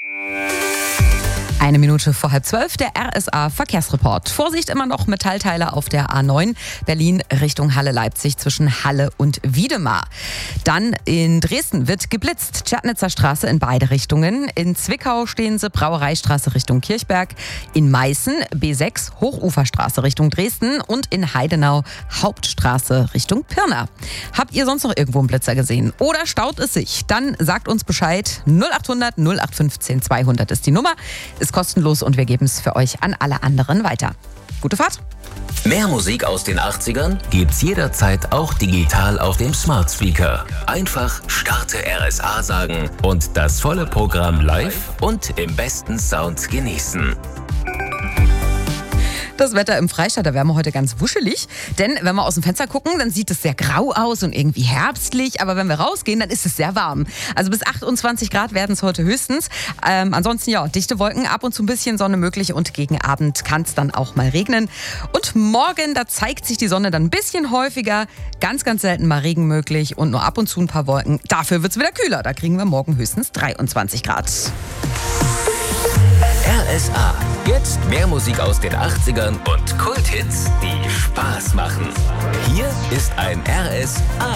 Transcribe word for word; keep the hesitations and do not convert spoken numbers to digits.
Eine Minute vor halb zwölf, der R S A-Verkehrsreport. Vorsicht immer noch Metallteile auf der A neun, Berlin Richtung Halle-Leipzig zwischen Halle und Wiedemar. Dann in Dresden wird geblitzt, Tschernitzer Straße in beide Richtungen. In Zwickau stehen sie, Brauereistraße Richtung Kirchberg. In Meißen B sechs, Hochuferstraße Richtung Dresden. Und in Heidenau Hauptstraße Richtung Pirna. Habt ihr sonst noch irgendwo einen Blitzer gesehen? Oder staut es sich? Dann sagt uns Bescheid. null acht hundert null acht fünfzehn zweihundert ist die Nummer. Ist kostenlos und wir geben es für euch an alle anderen weiter. Gute Fahrt! Mehr Musik aus den achtzigern gibt's jederzeit auch digital auf dem Smart Speaker. Einfach Starte R S A sagen und das volle Programm live und im besten Sound genießen. Das Wetter im Freistaat, da wären wir heute ganz wuschelig. Denn wenn wir aus dem Fenster gucken, dann sieht es sehr grau aus und irgendwie herbstlich. Aber wenn wir rausgehen, dann ist es sehr warm. Also bis achtundzwanzig Grad werden es heute höchstens. Ähm, ansonsten ja, dichte Wolken, ab und zu ein bisschen Sonne möglich. Und gegen Abend kann es dann auch mal regnen. Und morgen, da zeigt sich die Sonne dann ein bisschen häufiger. Ganz, ganz selten mal Regen möglich und nur ab und zu ein paar Wolken. Dafür wird es wieder kühler. Da kriegen wir morgen höchstens dreiundzwanzig Grad. R S A. Jetzt mehr Musik aus den achtzigern und Kulthits, die Spaß machen. Hier ist ein R S A.